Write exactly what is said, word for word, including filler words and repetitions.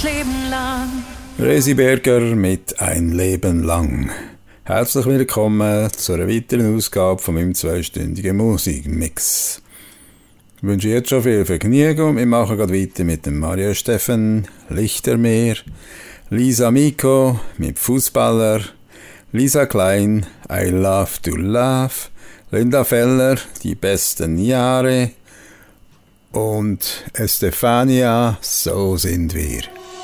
Leben lang. Resi Berger mit «Ein Leben lang». Herzlich willkommen zu einer weiteren Ausgabe von meinem zweistündigen Musikmix. Ich wünsche jetzt schon viel Vergnügen und wir machen gerade weiter mit dem Mario Steffen, Lichtermeer, Lisa Miko mit Fußballer, Lisa Klein, I Love to Love, Linda Feller, Die besten Jahre und Estefania, So sind wir.